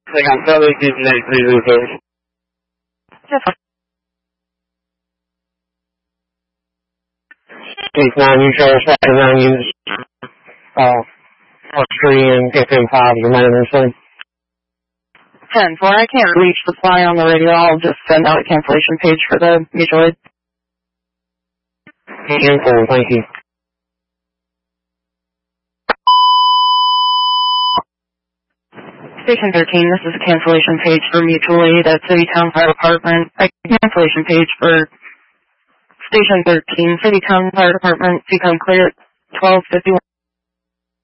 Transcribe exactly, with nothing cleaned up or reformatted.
Like I'm probably just like three repairs. Take nine, you show us back around use, uh, four three and F M five, you might understand. ten four, I can't reach supply on the radio. I'll just send out a cancellation page for the mutual aid. ten four, thank you. Station thirteen, this is a cancellation page for mutual aid at City Town Fire Department. A cancellation page for Station thirteen, City Town Fire Department, become clear at twelve fifty-one.